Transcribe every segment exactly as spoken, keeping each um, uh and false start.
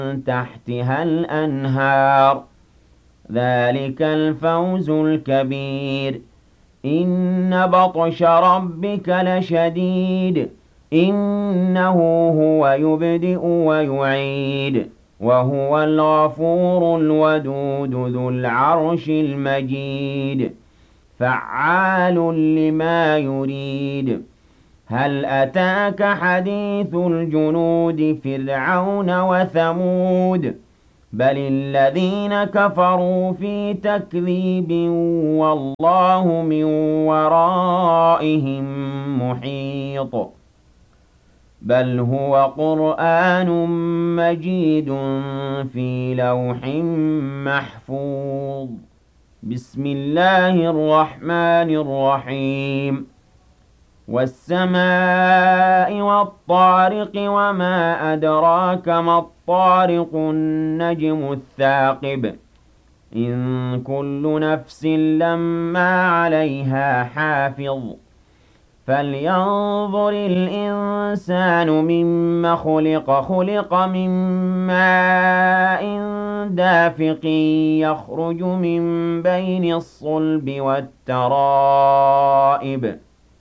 تحتها الأنهار ذلك الفوز الكبير إن بطش ربك لشديد إنه هو يبدئ ويعيد وهو الغفور الودود ذو العرش المجيد فعال لما يريد هل أتاك حديث الجنود فرعون وثمود بل الذين كفروا في تكذيب والله من ورائهم محيط بل هو قرآن مجيد في لوح محفوظ بسم الله الرحمن الرحيم والسماء والطارق وما أدراك ما الطارق النجم الثاقب إن كل نفس لما عليها حافظ فلينظر الإنسان مما خلق خلق من ماء دافق يخرج من بين الصلب والترائب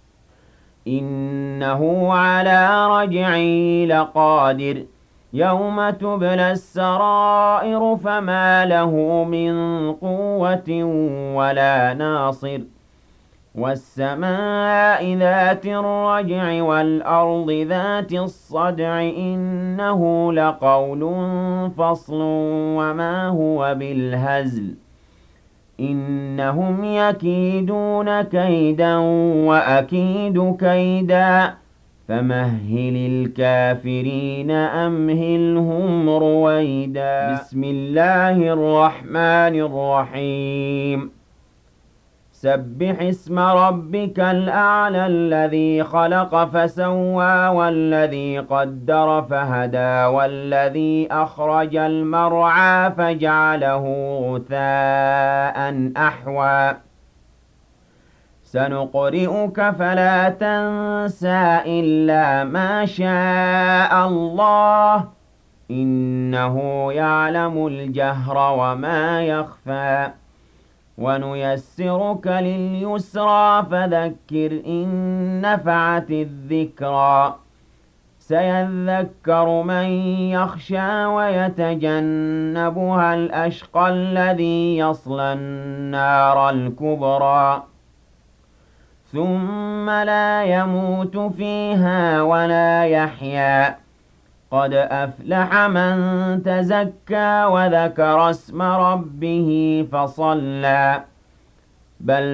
إنه على رجعه لقادر يوم تبلى السرائر فما له من قوة ولا ناصر والسماء ذات الرجع والأرض ذات الصدع إنه لقول فصل وما هو بالهزل إنهم يكيدون كيدا وأكيد كيدا فمهل الكافرين أمهلهم رويدا بسم الله الرحمن الرحيم سبح اسم ربك الأعلى الذي خلق فسوى والذي قدر فهدى والذي أخرج المرعى فجعله غثاء أحوى سنقرئك فلا تنسى إلا ما شاء الله إنه يعلم الجهر وما يخفى ونيسرك لليسرى فذكر إن نفعت الذكرى سيذكر من يخشى ويتجنبها الأشقى الذي يصلى النار الكبرى ثم لا يموت فيها ولا يحيا قد أفلح من تزكى وذكر اسم ربه فصلى بل